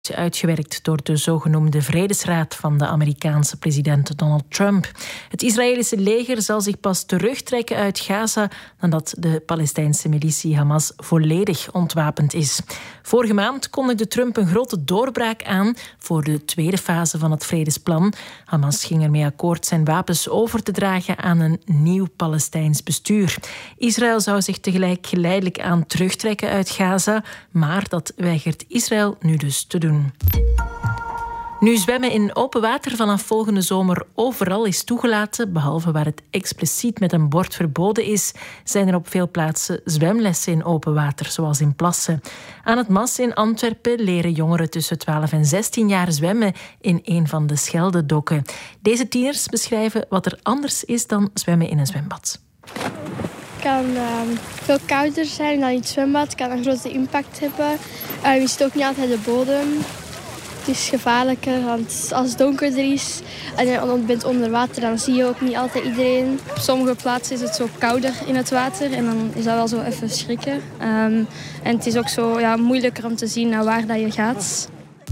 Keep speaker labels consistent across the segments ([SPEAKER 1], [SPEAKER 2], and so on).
[SPEAKER 1] uitgewerkt door de zogenoemde Vredesraad van de Amerikaanse president Donald Trump. Het Israëlische leger zal zich pas terugtrekken uit Gaza nadat de Palestijnse militie Hamas volledig ontwapend is. Vorige maand kondigde Trump een grote doorbraak aan voor de tweede fase van het vredesplan. Hamas ging ermee akkoord zijn wapens over te dragen aan een nieuw Palestijns bestuur. Israël zou zich tegelijk geleidelijk aan terugtrekken uit Gaza, maar dat weigert Israël nu dus te doen. Nu zwemmen in open water vanaf volgende zomer overal is toegelaten, behalve waar het expliciet met een bord verboden is, zijn er op veel plaatsen zwemlessen in open water, zoals in plassen. Aan het Mas in Antwerpen leren jongeren tussen 12 en 16 jaar zwemmen in een van de Scheldedokken. Deze tieners beschrijven wat er anders is dan zwemmen in een zwembad.
[SPEAKER 2] Het kan veel kouder zijn dan in het zwembad. Het kan een grote impact hebben. Je ziet ook niet altijd de bodem. Het is gevaarlijker, want als het donkerder is en je bent onder water, dan zie je ook niet altijd iedereen. Op sommige plaatsen is het zo kouder in het water en dan is dat wel zo even schrikken. En het is ook zo moeilijker om te zien naar waar dat je gaat.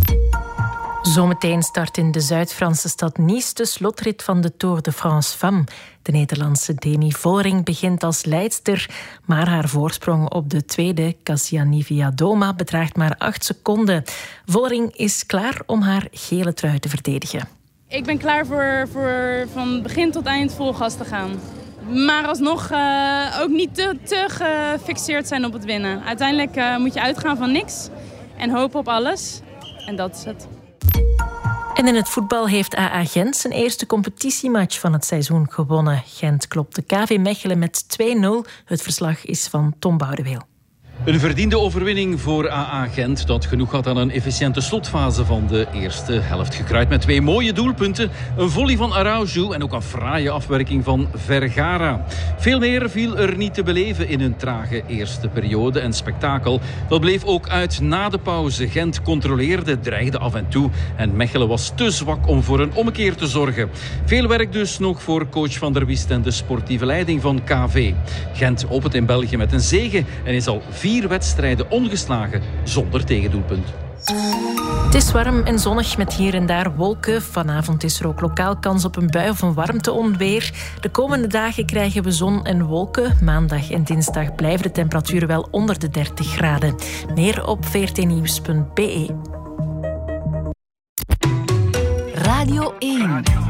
[SPEAKER 1] Zometeen start in de Zuid-Franse stad Nice de slotrit van de Tour de France Femmes. De Nederlandse Demi Vollering begint als leidster, maar haar voorsprong op de tweede, Kassiane Viadoma, bedraagt maar 8 seconden. Vollering is klaar om haar gele trui te verdedigen.
[SPEAKER 3] Ik ben klaar voor van begin tot eind vol gas te gaan. Maar alsnog ook niet te gefixeerd zijn op het winnen. Uiteindelijk moet je uitgaan van niks en hopen op alles. En dat is het.
[SPEAKER 1] En in het voetbal heeft AA Gent zijn eerste competitiematch van het seizoen gewonnen. Gent klopte KV Mechelen met 2-0. Het verslag is van Tom Boudeweel.
[SPEAKER 4] Een verdiende overwinning voor AA Gent dat genoeg had aan een efficiënte slotfase van de eerste helft. Gekruid met 2 mooie doelpunten, een volley van Araujo en ook een fraaie afwerking van Vergara. Veel meer viel er niet te beleven in een trage eerste periode en spektakel. Dat bleef ook uit na de pauze. Gent controleerde, dreigde af en toe en Mechelen was te zwak om voor een ommekeer te zorgen. Veel werk dus nog voor coach Van der Wiest en de sportieve leiding van KV. Gent opent in België met een zege en is al 4 wedstrijden ongeslagen zonder tegendoelpunt.
[SPEAKER 1] Het is warm en zonnig met hier en daar wolken. Vanavond is er ook lokaal kans op een bui of een warmteonweer. De komende dagen krijgen we zon en wolken. Maandag en dinsdag blijven de temperaturen wel onder de 30 graden. Meer op vrtnieuws.be.
[SPEAKER 5] Radio 1.